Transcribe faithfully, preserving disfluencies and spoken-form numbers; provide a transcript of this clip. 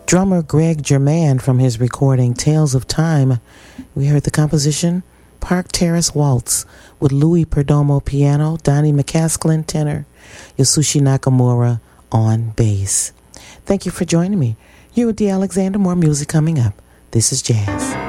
drummer Greg German from his recording Tales of Time. We heard the composition Park Terrace Waltz with Louis Perdomo piano, Donnie McCaskill tenor, Yasushi Nakamura on bass. Thank you for joining me. You're with D. Alexander. More music coming up. This is Jazz.